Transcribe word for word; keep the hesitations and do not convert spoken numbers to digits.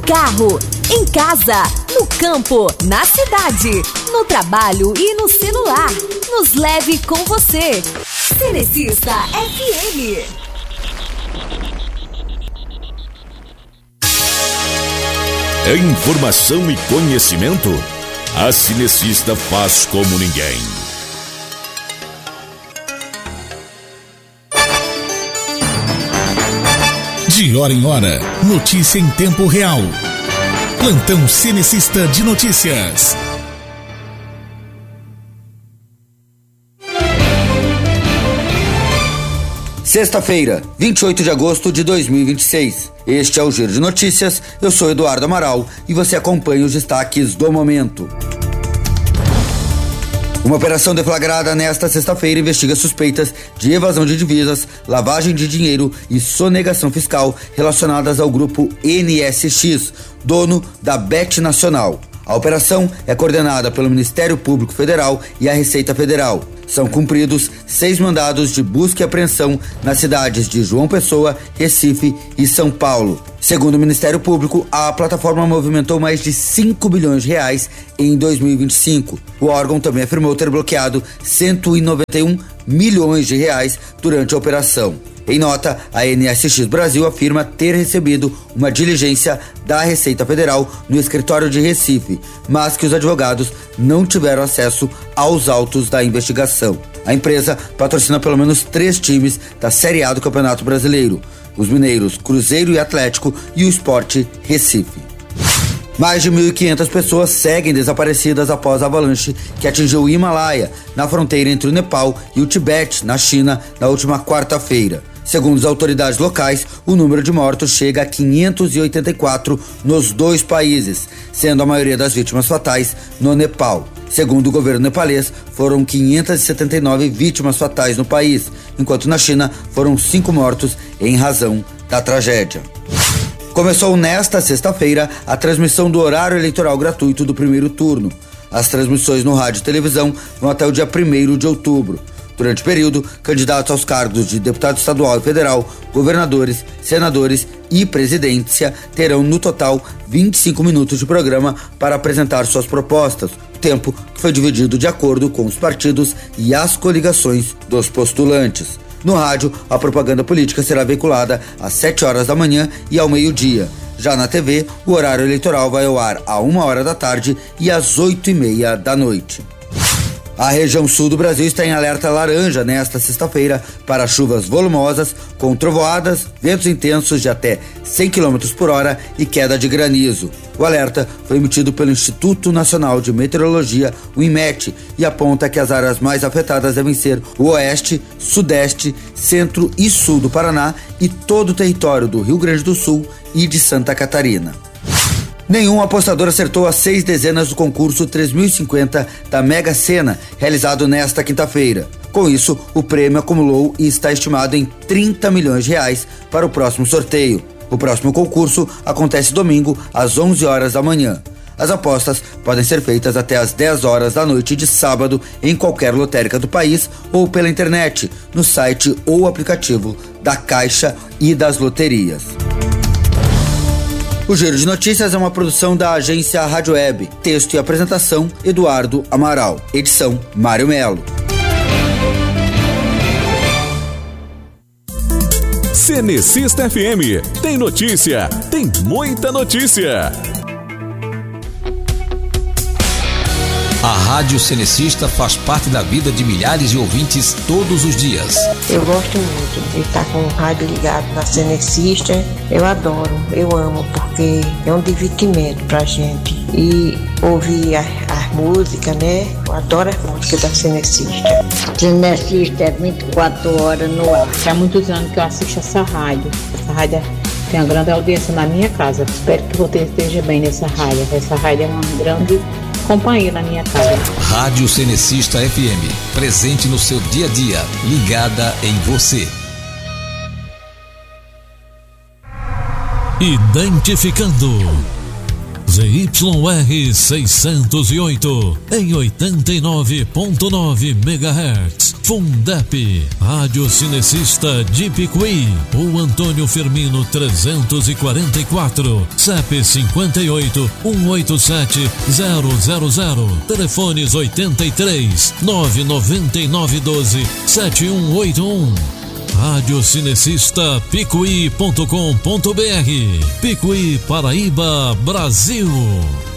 carro, em casa, no campo, na cidade, no trabalho e no celular. Nos leve com você. Cinecista F M. É informação e conhecimento? A Cinecista faz como ninguém. De hora em hora, notícia em tempo real. Plantão Cinecista de Notícias. Sexta-feira, vinte e oito de agosto de dois mil e vinte e seis. Este é o Giro de Notícias. Eu sou Eduardo Amaral e você acompanha os destaques do momento. Uma operação deflagrada nesta sexta-feira investiga suspeitas de evasão de divisas, lavagem de dinheiro e sonegação fiscal relacionadas ao grupo N S X, dono da Bet Nacional. A operação é coordenada pelo Ministério Público Federal e a Receita Federal. São cumpridos seis mandados de busca e apreensão nas cidades de João Pessoa, Recife e São Paulo. Segundo o Ministério Público, a plataforma movimentou mais de cinco bilhões de reais em dois mil e vinte e cinco. O órgão também afirmou ter bloqueado cento e noventa e um milhões de reais durante a operação. Em nota, a N S X Brasil afirma ter recebido uma diligência da Receita Federal no escritório de Recife, mas que os advogados não tiveram acesso aos autos da investigação. A empresa patrocina pelo menos três times da Série A do Campeonato Brasileiro: os mineiros Cruzeiro e Atlético e o Sport Recife. Mais de mil e quinhentas pessoas seguem desaparecidas após a avalanche que atingiu o Himalaia, na fronteira entre o Nepal e o Tibete, na China, na última quarta-feira. Segundo as autoridades locais, o número de mortos chega a quinhentos e oitenta e quatro nos dois países, sendo a maioria das vítimas fatais no Nepal. Segundo o governo nepalês, foram quinhentas e setenta e nove vítimas fatais no país, enquanto na China foram cinco mortos em razão da tragédia. Começou nesta sexta-feira a transmissão do horário eleitoral gratuito do primeiro turno. As transmissões no rádio e televisão vão até o dia primeiro de outubro. Durante o período, candidatos aos cargos de deputado estadual e federal, governadores, senadores e presidência terão no total vinte e cinco minutos de programa para apresentar suas propostas, tempo que foi dividido de acordo com os partidos e as coligações dos postulantes. No rádio, a propaganda política será veiculada às sete horas da manhã e ao meio-dia. Já na T V, o horário eleitoral vai ao ar a uma hora da tarde e às oito e meia da noite. A região sul do Brasil está em alerta laranja nesta sexta-feira para chuvas volumosas, com trovoadas, ventos intensos de até cem quilômetros por hora e queda de granizo. O alerta foi emitido pelo Instituto Nacional de Meteorologia, o INMET, e aponta que as áreas mais afetadas devem ser o oeste, sudeste, centro e sul do Paraná e todo o território do Rio Grande do Sul e de Santa Catarina. Nenhum apostador acertou as seis dezenas do concurso três mil e cinquenta da Mega Sena, realizado nesta quinta-feira. Com isso, o prêmio acumulou e está estimado em trinta milhões de reais para o próximo sorteio. O próximo concurso acontece domingo, às onze horas da manhã. As apostas podem ser feitas até às dez horas da noite de sábado em qualquer lotérica do país ou pela internet, no site ou aplicativo da Caixa e das loterias. O Giro de Notícias é uma produção da agência Rádio Web. Texto e apresentação, Eduardo Amaral. Edição, Mário Melo. Cinecista F M. Tem notícia, tem muita notícia. A Rádio Cinecista faz parte da vida de milhares de ouvintes todos os dias. Eu gosto muito de estar com o rádio ligado na Cinecista. Eu adoro, eu amo, porque é um divertimento pra gente. E ouvir as músicas, né? Eu adoro as músicas da Cinecista. Cinecista é vinte e quatro horas no ar. Há muitos anos que eu assisto essa rádio. Essa rádio tem uma grande audiência na minha casa. Espero que você esteja bem nessa rádio. Essa rádio é uma grande companhia na minha casa. Rádio Cinecista F M, presente no seu dia a dia, ligada em você. Identificando Z Y R seiscentos e oito em oitenta e nove ponto nove megahertz. Fundep, Rádio Cinecista de Picuí. O Antônio Firmino trezentos e quarenta e quatro, C E P cinquenta e oito, cento e oitenta e sete, zero zero zero. Telefones oitenta e três, nove nove nove um dois, sete um oito um. Rádio Cinecista Picuí ponto com ponto br. Picuí, Paraíba, Brasil.